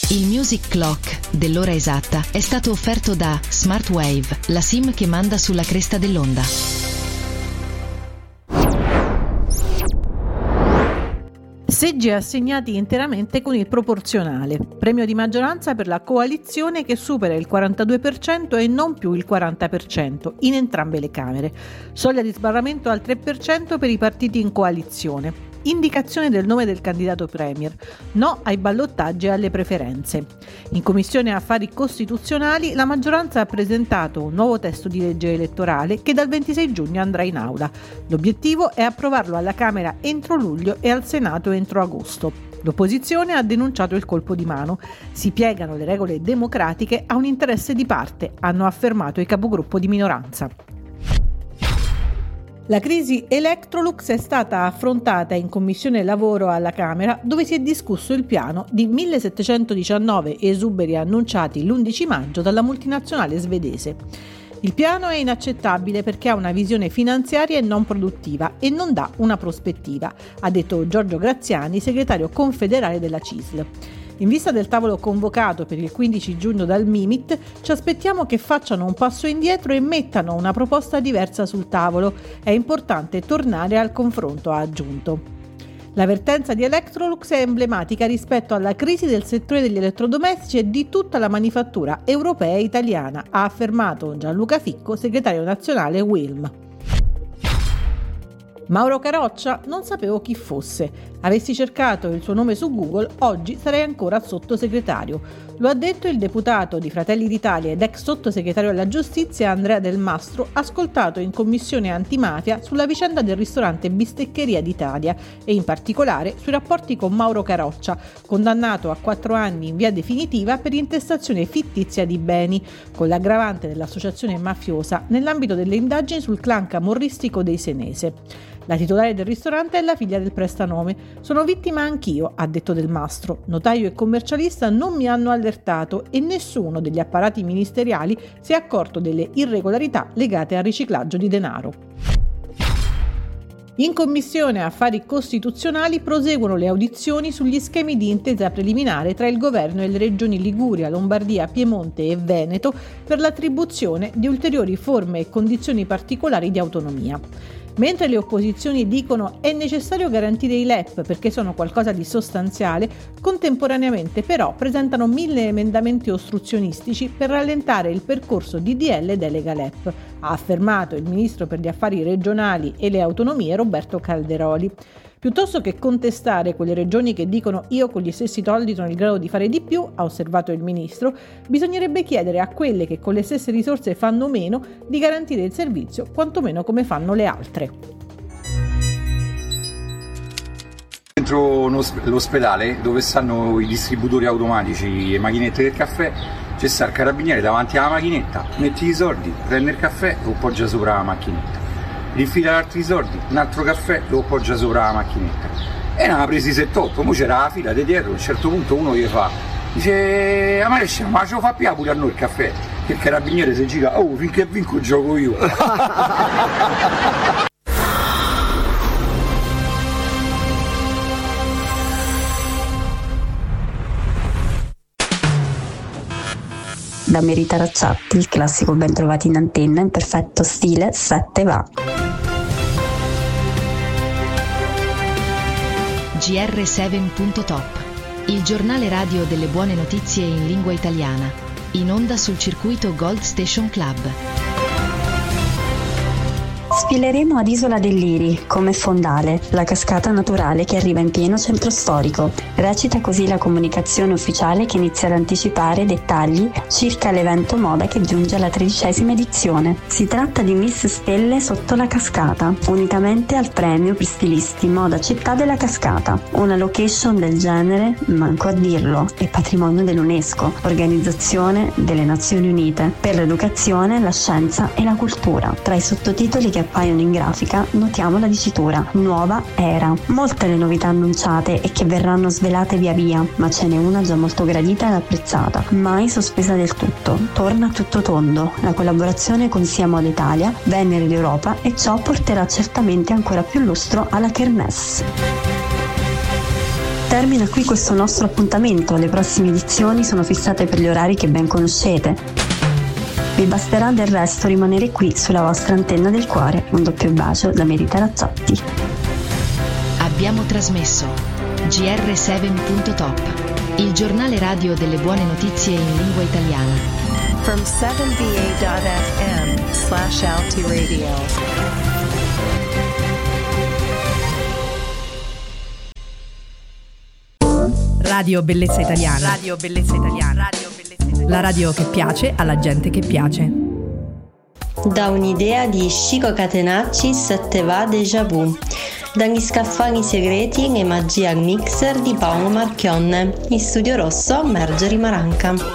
Il Music Clock dell'ora esatta è stato offerto da Smartwave, la SIM che manda sulla cresta dell'onda. Seggi assegnati interamente con il proporzionale. Premio di maggioranza per la coalizione che supera il 42% e non più il 40% in entrambe le Camere. Soglia di sbarramento al 3% per i partiti in coalizione. Indicazione del nome del candidato premier. No ai ballottaggi e alle preferenze. In Commissione Affari Costituzionali la maggioranza ha presentato un nuovo testo di legge elettorale che dal 26 giugno andrà in aula. L'obiettivo è approvarlo alla Camera entro luglio e al Senato entro agosto. L'opposizione ha denunciato il colpo di mano. Si piegano le regole democratiche a un interesse di parte, hanno affermato i capogruppo di minoranza. La crisi Electrolux è stata affrontata in Commissione Lavoro alla Camera, dove si è discusso il piano di 1719 esuberi annunciati l'11 maggio dalla multinazionale svedese. Il piano è inaccettabile perché ha una visione finanziaria e non produttiva e non dà una prospettiva, ha detto Giorgio Graziani, segretario confederale della CISL. In vista del tavolo convocato per il 15 giugno dal Mimit, ci aspettiamo che facciano un passo indietro e mettano una proposta diversa sul tavolo. È importante tornare al confronto, ha aggiunto. La vertenza di Electrolux è emblematica rispetto alla crisi del settore degli elettrodomestici e di tutta la manifattura europea e italiana, ha affermato Gianluca Ficco, segretario nazionale Wilm. Mauro Caroccia? Non sapevo chi fosse. Avessi cercato il suo nome su Google, oggi sarei ancora sottosegretario. Lo ha detto il deputato di Fratelli d'Italia ed ex sottosegretario alla giustizia Andrea Del Mastro, ascoltato in commissione antimafia sulla vicenda del ristorante Bisteccheria d'Italia e in particolare sui rapporti con Mauro Caroccia, condannato a 4 anni in via definitiva per intestazione fittizia di beni, con l'aggravante dell'associazione mafiosa nell'ambito delle indagini sul clan camorristico dei Senese. La titolare del ristorante è la figlia del prestanome. Sono vittima anch'io, ha detto Del Mastro. Notaio e commercialista non mi hanno allertato e nessuno degli apparati ministeriali si è accorto delle irregolarità legate al riciclaggio di denaro. In Commissione Affari Costituzionali proseguono le audizioni sugli schemi di intesa preliminare tra il governo e le regioni Liguria, Lombardia, Piemonte e Veneto per l'attribuzione di ulteriori forme e condizioni particolari di autonomia. Mentre le opposizioni dicono è necessario garantire i LEP perché sono qualcosa di sostanziale, contemporaneamente però presentano 1000 emendamenti ostruzionistici per rallentare il percorso DDL delega LEP, ha affermato il ministro per gli affari regionali e le autonomie Roberto Calderoli. Piuttosto che contestare quelle regioni che dicono io con gli stessi soldi sono in grado di fare di più, ha osservato il ministro, bisognerebbe chiedere a quelle che con le stesse risorse fanno meno di garantire il servizio quantomeno come fanno le altre. Dentro l'ospedale dove stanno i distributori automatici e macchinette del caffè c'è sta il carabiniere davanti alla macchinetta, metti i soldi, prende il caffè e lo poggia sopra la macchinetta. Rifila altri soldi, un altro caffè lo poggia sopra la macchinetta e ne ha presi 7-8, mo c'era la fila di dietro, a un certo punto uno gli fa, dice a marescia ma ce lo fa più pure a noi il caffè, che il carabiniere si gira, oh finché vinco gioco io. Da Merita Racciatti, il classico ben trovati in antenna in perfetto stile 7 va. GR7.top, il giornale radio delle buone notizie in lingua italiana, in onda sul circuito Gold Station Club. Sfileremo ad Isola del Liri, come fondale, la cascata naturale che arriva in pieno centro storico. Recita così la comunicazione ufficiale che inizia ad anticipare dettagli circa l'evento moda che giunge alla 13ª edizione. Si tratta di Miss Stelle sotto la cascata, unicamente al premio per stilisti Moda Città della Cascata. Una location del genere, manco a dirlo, è patrimonio dell'UNESCO, Organizzazione delle Nazioni Unite, per l'educazione, la scienza e la cultura. Tra i sottotitoli che appaiono in grafica notiamo la dicitura Nuova Era. Molte le novità annunciate e che verranno svelate via via, ma ce n'è una già molto gradita ed apprezzata, mai sospesa del tutto. Torna tutto tondo, la collaborazione con Sia Moda Italia, Venere d'Europa, e ciò porterà certamente ancora più lustro alla Kermesse. Termina qui questo nostro appuntamento, le prossime edizioni sono fissate per gli orari che ben conoscete. Vi basterà del resto rimanere qui sulla vostra antenna del cuore. Un doppio bacio da Merita Razzotti. Abbiamo trasmesso GR7.top, il giornale radio delle buone notizie in lingua italiana. From 7va.fm/Alti Radio. Radio Bellezza Italiana. Radio Bellezza Italiana. Radio Bellezza Italiana. La radio che piace alla gente che piace. Da un'idea di Chico Catenacci, 7va Déjà Vu. Dagli scaffali segreti e magia al mixer di Paolo Marchionne. In studio rosso Margherita Maranca.